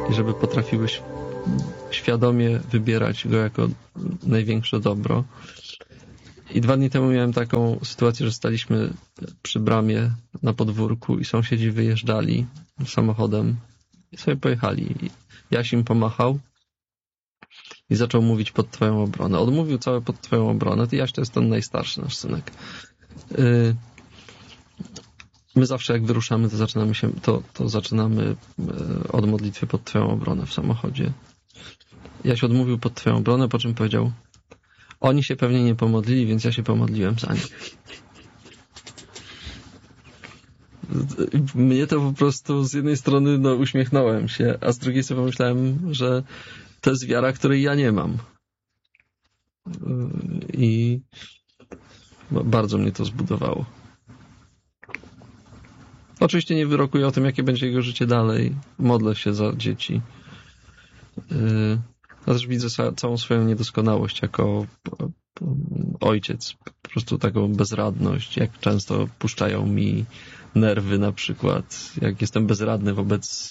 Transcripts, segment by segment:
i żeby potrafiły świadomie wybierać go jako największe dobro. I 2 dni temu miałem taką sytuację, że staliśmy przy bramie na podwórku i sąsiedzi wyjeżdżali samochodem i sobie pojechali. Jaś im pomachał i zaczął mówić pod twoją obronę. Odmówił całe pod twoją obronę. Jaś to jest ten najstarszy nasz synek. My zawsze jak wyruszamy, to zaczynamy od modlitwy pod twoją obronę w samochodzie. Jaś odmówił pod twoją obronę, po czym powiedział: oni się pewnie nie pomodlili, więc ja się pomodliłem za nich. Mnie to po prostu z jednej strony uśmiechnąłem się, a z drugiej sobie pomyślałem, że to jest wiara, której ja nie mam. I bardzo mnie to zbudowało. Oczywiście nie wyrokuję o tym, jakie będzie jego życie dalej. Modlę się za dzieci. Ja też widzę całą swoją niedoskonałość jako ojciec. Po prostu taką bezradność, jak często puszczają mi nerwy na przykład, jak jestem bezradny wobec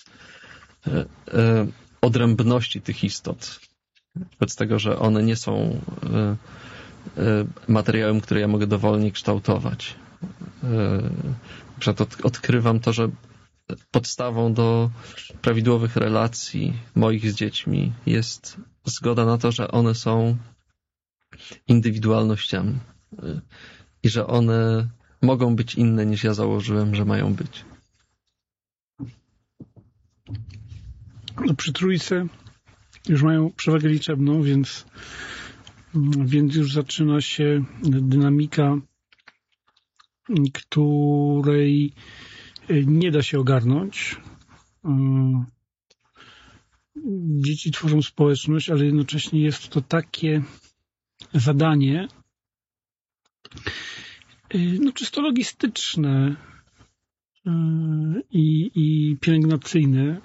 odrębności tych istot. Wobec tego, że one nie są materiałem, który ja mogę dowolnie kształtować. Na przykład odkrywam to, że podstawą do prawidłowych relacji moich z dziećmi jest zgoda na to, że one są indywidualnościami i że one mogą być inne niż ja założyłem, że mają być. No, przy trójce już mają przewagę liczebną, więc już zaczyna się dynamika, której nie da się ogarnąć. Dzieci tworzą społeczność, ale jednocześnie jest to takie zadanie czysto logistyczne i pielęgnacyjne.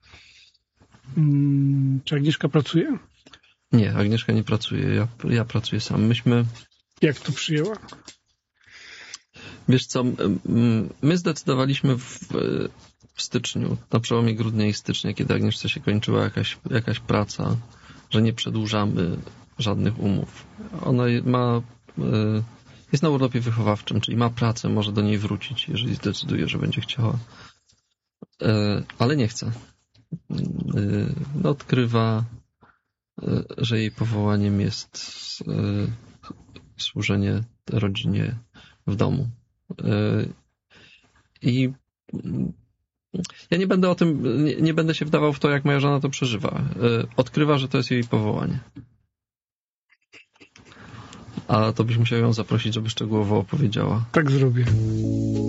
Czy Agnieszka pracuje? Nie, Agnieszka nie pracuje. Ja pracuję sam. Jak to przyjęła? Wiesz co, my zdecydowaliśmy w styczniu, na przełomie grudnia i stycznia, kiedy Agnieszce się kończyła jakaś praca, że nie przedłużamy żadnych umów. Ona jest na urlopie wychowawczym, czyli ma pracę, może do niej wrócić, jeżeli zdecyduje, że będzie chciała. Ale nie chce. Odkrywa, że jej powołaniem jest służenie rodzinie w domu. I ja nie będę się wdawał w to, jak moja żona to przeżywa. Odkrywa, że to jest jej powołanie. A to byś musiał ją zaprosić, żeby szczegółowo opowiedziała. Tak zrobię.